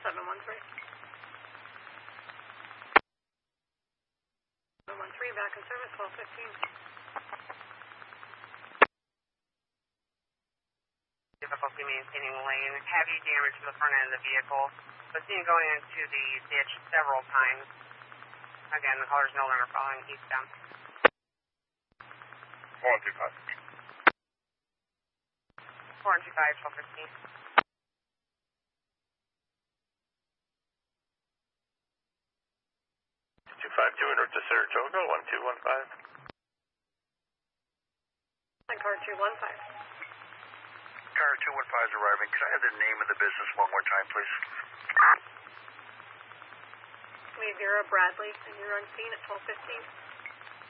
713. 713, back in service, 1215. Difficulty maintaining lane. Heavy damage to the front end of the vehicle. Was seen going into the ditch several times. Again, the caller is no longer following eastbound. 4125. 4125, 1215. 252 en route to Saratoga, 1215. And car 215. Car 215 is arriving. Could I have the name of the business one more time, please? We have Vera Bradley, and you're on scene at 1215.